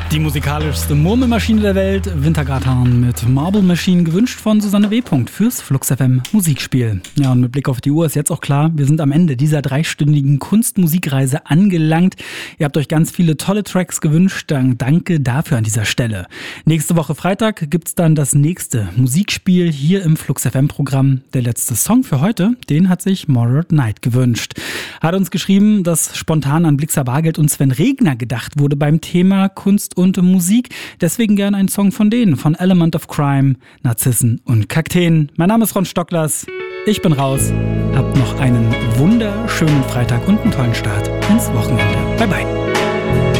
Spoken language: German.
Die musikalischste Murmelmaschine der Welt, Wintergatan mit Marble Machine, gewünscht von Susanne W. fürs Flux FM Musikspiel. Ja, und mit Blick auf die Uhr ist jetzt auch klar, wir sind am Ende dieser 3-stündigen Kunstmusikreise angelangt. Ihr habt euch ganz viele tolle Tracks gewünscht, danke dafür an dieser Stelle. Nächste Woche Freitag gibt's dann das nächste Musikspiel hier im Flux FM Programm. Der letzte Song für heute, den hat sich Moderate Night gewünscht. Hat uns geschrieben, dass spontan an Blixa Bargeld und Sven Regner gedacht wurde beim Thema Kunst und Musik. Deswegen gerne ein Song von denen, von Element of Crime, Narzissen und Kakteen. Mein Name ist Ron Stocklers. Ich bin raus. Habt noch einen wunderschönen Freitag und einen tollen Start ins Wochenende. Bye bye.